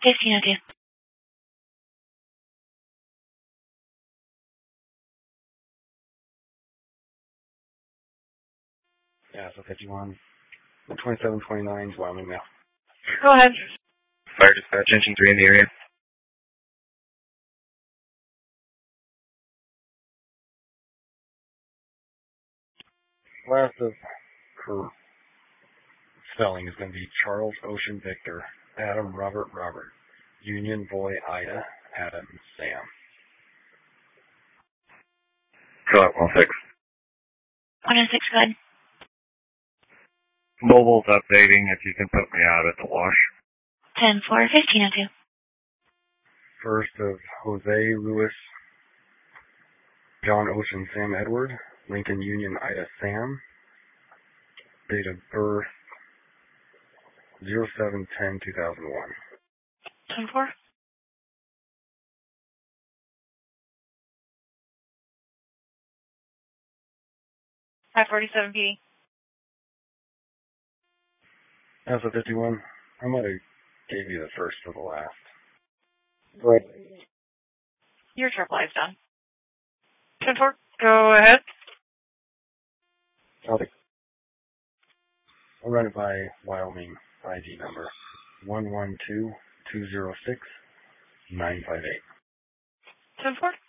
1502. Yeah, so 51. 2729 is Wyoming now. Go ahead. Fire dispatch, engine 3 in the area. Last of her spelling is going to be Charles Ocean Victor, Adam Robert Robert, Union Boy Ida, Adam Sam. Fill out 106. 106, go ahead. Mobile's updating if you can put me out at the wash. 10-4, 1502. First of Jose Luis, John Ocean Sam Edward, Lincoln Union Ida Sam. Date of birth 07/10/2001. 10-4. $547 PD. As of 51, I might have gave you the first for the last. Right. Your trip live's done. 10-4, go ahead. Copy. I'll run it by Wyoming ID number 112206-958. 10-4.